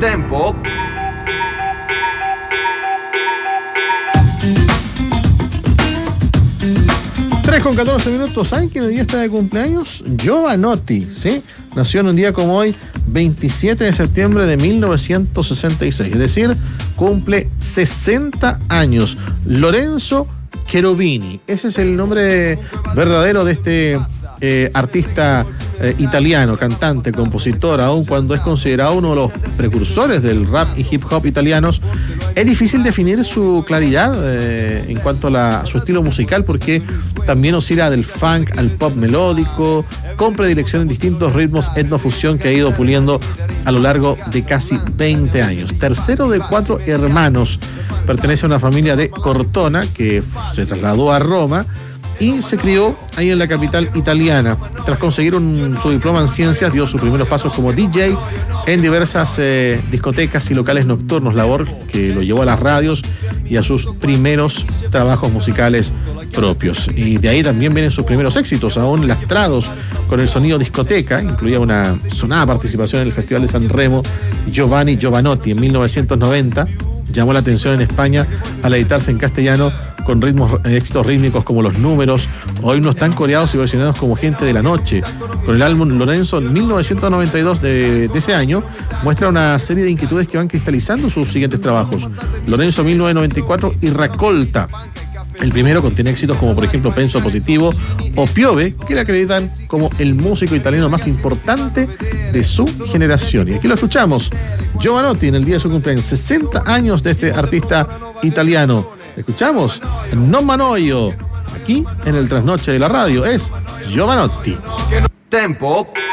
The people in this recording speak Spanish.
Tempo. 3:14. ¿Saben quién hoy día está de cumpleaños? Jovanotti, ¿sí? Nació en un día como hoy, 27 de septiembre de 1966. Es decir, cumple 60 años. Lorenzo Cherubini. Ese es el nombre verdadero de este artista italiano, cantante, compositor, aun cuando es considerado uno de los precursores del rap y hip hop italianos. Es difícil definir su claridad en cuanto a su estilo musical, porque también oscila del funk al pop melódico, con predilección en distintos ritmos etnofusión que ha ido puliendo a lo largo de casi 20 años. Tercero de 4 hermanos, pertenece a una familia de Cortona que se trasladó a Roma y se crió ahí en la capital italiana. Tras conseguir su diploma en ciencias, dio sus primeros pasos como DJ en diversas discotecas y locales nocturnos, labor que lo llevó a las radios y a sus primeros trabajos musicales propios. Y de ahí también vienen sus primeros éxitos, aún lastrados con el sonido discoteca. Incluía una sonada participación en el Festival de San Remo, Giovanni Jovanotti, en 1990. Llamó la atención en España al editarse en castellano con éxitos rítmicos como Los Números o himnos tan coreados y versionados como Gente de la Noche. Con el álbum Lorenzo en 1992 de ese año, muestra una serie de inquietudes que van cristalizando sus siguientes trabajos. Lorenzo 1994 y Raccolta. El primero contiene éxitos como por ejemplo Penso Positivo o Piove, que le acreditan como el músico italiano más importante de su generación. Y aquí lo escuchamos, Jovanotti, en el día de su cumpleaños, 60 años de este artista italiano. Escuchamos Non Manoio, aquí en el Trasnoche de la Radio, es Jovanotti. Tempo.